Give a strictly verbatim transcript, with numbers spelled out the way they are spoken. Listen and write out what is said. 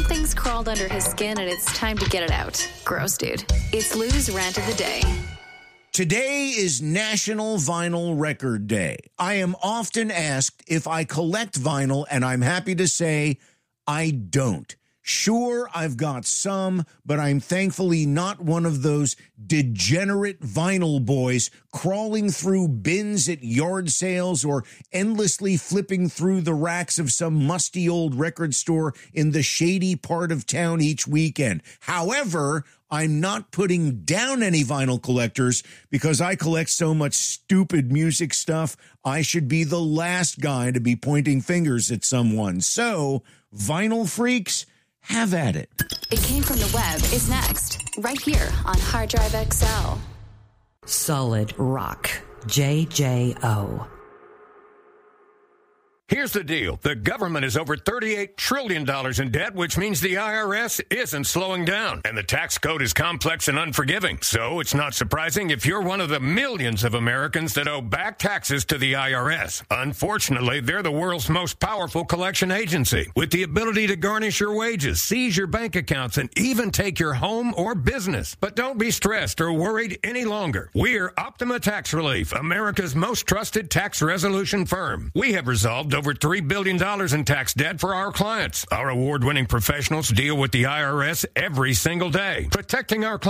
Something's crawled under his skin and it's time to get it out. Gross, dude. It's Lou's Rant of the Day. Today is National Vinyl Record Day. I am often asked if I collect vinyl, and I'm happy to say I don't. Sure, I've got some, but I'm thankfully not one of those degenerate vinyl boys crawling through bins at yard sales or endlessly flipping through the racks of some musty old record store in the shady part of town each weekend. However, I'm not putting down any vinyl collectors because I collect so much stupid music stuff. I should be the last guy to be pointing fingers at someone. So, vinyl freaks, have at it. It Came From the Web is next, right here on Hard Drive X L. Solid Rock, J J O. Here's the deal. The government is over thirty-eight trillion dollars in debt, which means the I R S isn't slowing down. And the tax code is complex and unforgiving. So it's not surprising if you're one of the millions of Americans that owe back taxes to the I R S. Unfortunately, they're the world's most powerful collection agency, with the ability to garnish your wages, seize your bank accounts, and even take your home or business. But don't be stressed or worried any longer. We're Optima Tax Relief, America's most trusted tax resolution firm. We have resolved over three billion dollars in tax debt for our clients. Our award-winning professionals deal with the I R S every single day, protecting our clients.